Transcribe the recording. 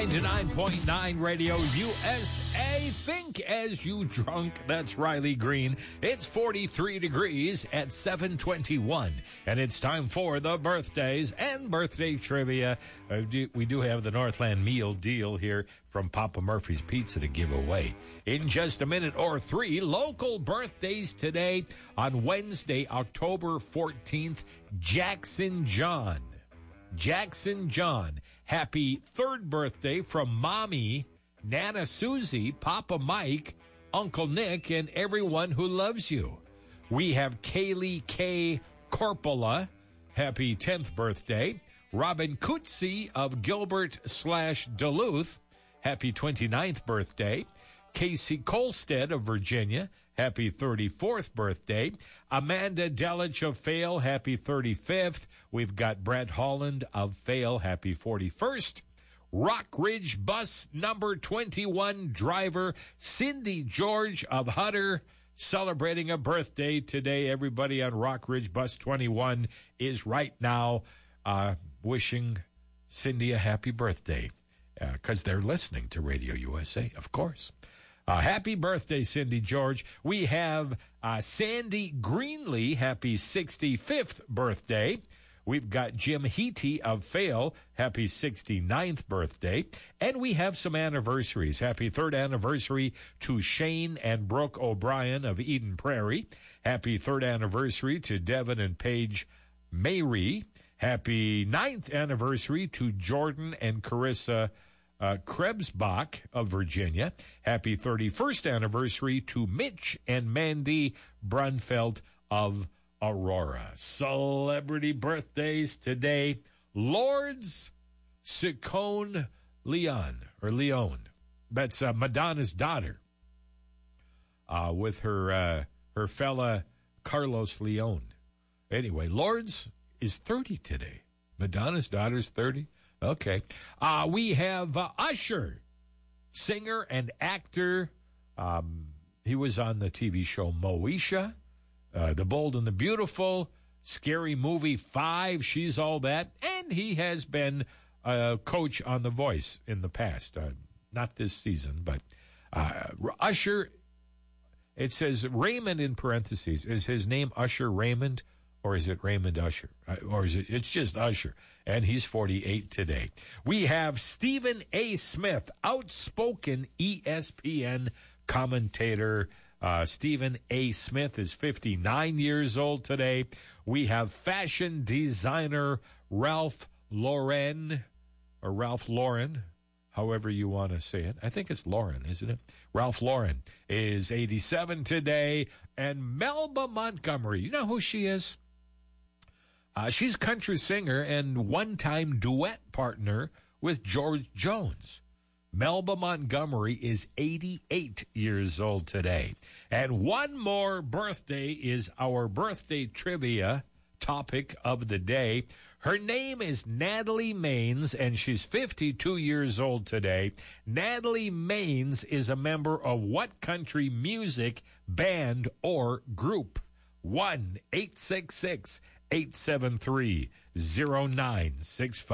99.9 Radio USA. Think as you drunk. That's Riley Green. It's 43 degrees at 7:21. And it's time for the birthdays and birthday trivia. We do have the Northland meal deal here from Papa Murphy's Pizza to give away. In just a minute or three, local birthdays today on Wednesday, October 14th, Jackson John. Jackson John, happy third birthday from Mommy, Nana Susie, Papa Mike, Uncle Nick, and everyone who loves you. We have Kaylee K. Corpola, happy 10th birthday. Robin Coetzee of Gilbert/Duluth, happy 29th birthday. Casey Colstead of Virginia, happy 34th birthday. Amanda Delich of Fayal, happy 35th. We've got Brett Holland of Fayal, happy 41st. Rock Ridge Bus number 21 driver Cindy George of Hutter, celebrating a birthday today. Everybody on Rock Ridge Bus 21 is right now wishing Cindy a happy birthday because they're listening to Radio USA, of course. Happy birthday, Cindy George. We have Sandy Greenlee, happy 65th birthday. We've got Jim Heaty of Fayal, happy 69th birthday. And we have some anniversaries. Happy third anniversary to Shane and Brooke O'Brien of Eden Prairie. Happy third anniversary to Devin and Paige Mayrie. Happy 9th anniversary to Jordan and Carissa Krebsbach of Virginia. Happy 31st anniversary to Mitch and Mandy Brunfeld of Aurora. Celebrity birthdays today. Lourdes Ciccone Leon. That's Madonna's daughter. With her fella Carlos Leon. Anyway, Lourdes is 30 today. Madonna's daughter's 30. Okay. We have Usher, singer and actor. He was on the TV show Moesha, The Bold and the Beautiful, Scary Movie 5, She's All That, and he has been a coach on The Voice in the past. Not this season, but Usher, it says Raymond in parentheses. Is his name Usher Raymond? Or is it Raymond Usher? Or is it's just Usher? And he's 48 today. We have Stephen A. Smith, outspoken ESPN commentator. Stephen A. Smith is 59 years old today. We have fashion designer Ralph Lauren, however you want to say it. I think it's Lauren, isn't it? Ralph Lauren is 87 today. And Melba Montgomery, you know who she is? She's a country singer and one-time duet partner with George Jones. Melba Montgomery is 88 years old today. And one more birthday is our birthday trivia topic of the day. Her name is Natalie Maines, and she's 52 years old today. Natalie Maines is a member of what country music band or group? 1-866-873-0965.